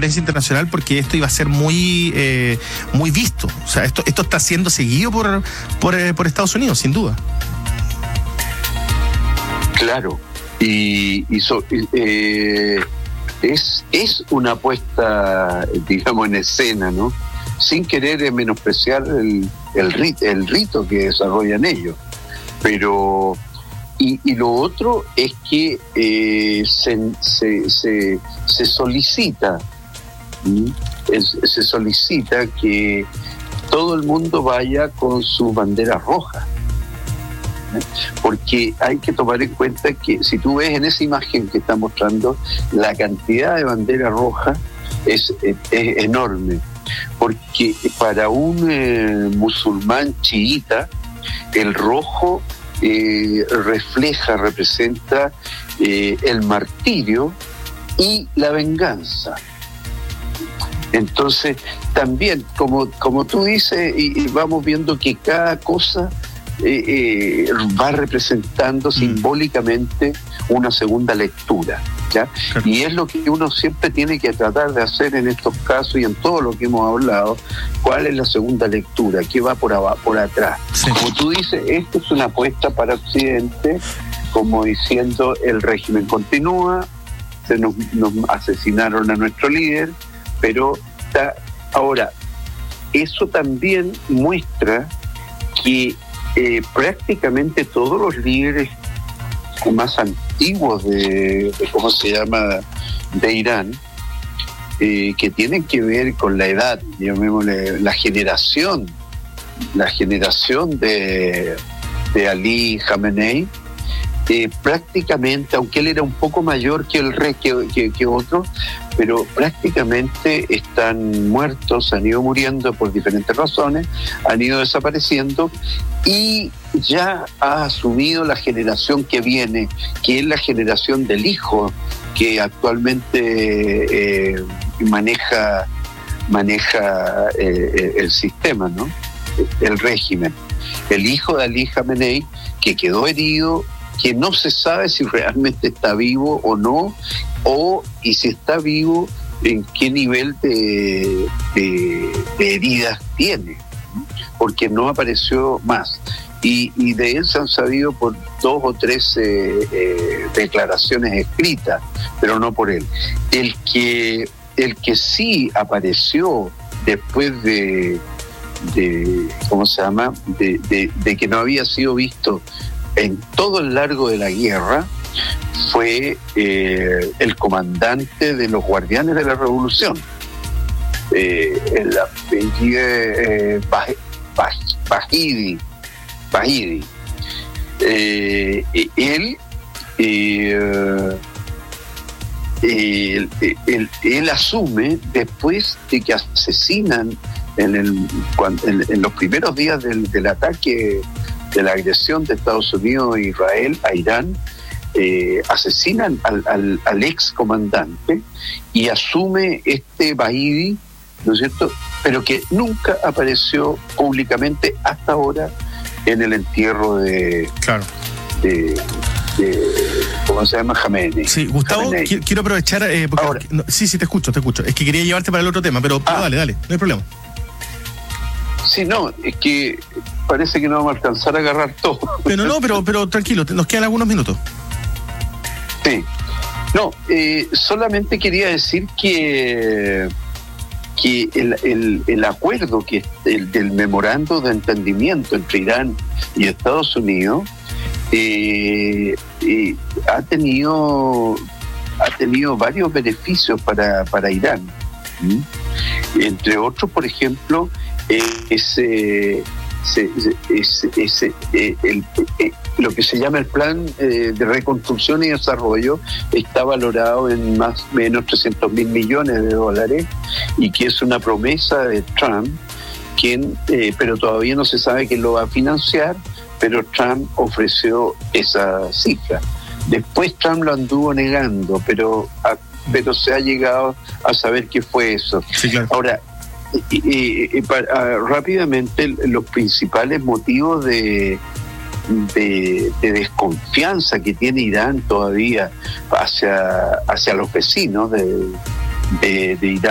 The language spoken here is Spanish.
prensa internacional porque esto iba a ser muy visto. O sea, esto está siendo seguido por Estados Unidos, sin duda. Claro, es una puesta, digamos, en escena, ¿no? Sin querer menospreciar el rito que desarrollan ellos. Pero, y lo otro es que se solicita, se solicita que todo el mundo vaya con su bandera roja. Porque hay que tomar en cuenta que si tú ves en esa imagen que está mostrando, la cantidad de bandera roja es enorme, porque para un musulmán chiita el rojo representa el martirio y la venganza. Entonces también, como tú dices, y vamos viendo que cada cosa va representando simbólicamente una segunda lectura, ¿ya? Claro. Y es lo que uno siempre tiene que tratar de hacer en estos casos y en todo lo que hemos hablado. ¿Cuál es la segunda lectura? ¿Qué va por atrás? Sí. Como tú dices, esto es una apuesta para Occidente, como diciendo el régimen continúa, nos asesinaron a nuestro líder, pero ahora, eso también muestra que prácticamente todos los líderes más antiguos de ¿cómo se llama?, de Irán, que tienen que ver con la edad, llamémosle la generación de Ali Khamenei, prácticamente, aunque él era un poco mayor que el rey, que otros, pero prácticamente están muertos, han ido muriendo por diferentes razones, han ido desapareciendo, y ya ha asumido la generación que viene, que es la generación del hijo, que actualmente maneja el sistema, ¿no? El régimen. El hijo de Ali Khamenei, que quedó herido, que no se sabe si realmente está vivo o no, y si está vivo, en qué nivel de heridas tiene, porque no apareció más. Y de él se han sabido por 2 o 3 declaraciones escritas, pero no por él. El que sí apareció después de ¿cómo se llama?, de que no había sido visto en todo el largo de la guerra, fue el comandante de los Guardianes de la Revolución, el apellido Bahidi. Él asume después de que asesinan en los primeros días del ataque, de la agresión de Estados Unidos e Israel a Irán. Asesinan al ex comandante y asume este Bahidi, ¿no es cierto?, pero que nunca apareció públicamente hasta ahora en el entierro de ¿cómo se llama?, Khamenei. Sí, Gustavo, quiero aprovechar porque ahora, sí, te escucho. Es que quería llevarte para el otro tema, pero dale, no hay problema. Sí, no, es que parece que no vamos a alcanzar a agarrar todo. Pero tranquilo, nos quedan algunos minutos. Sí. No, solamente quería decir que el acuerdo del memorando de entendimiento entre Irán y Estados Unidos ha tenido varios beneficios para Irán. Entre otros, por ejemplo, lo que se llama el plan de reconstrucción y desarrollo está valorado en más o menos $300.000 millones, y que es una promesa de Trump, pero todavía no se sabe quién lo va a financiar, pero Trump ofreció esa cifra. Después Trump lo anduvo negando, pero se ha llegado a saber qué fue eso. Sí, claro. Ahora, rápidamente, los principales motivos de desconfianza que tiene Irán todavía hacia los vecinos de Irán